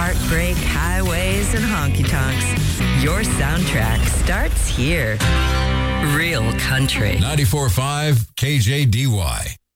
heartbreak, highways, and honky-tonks. Your soundtrack starts here. Real country. 94.5 KJDY.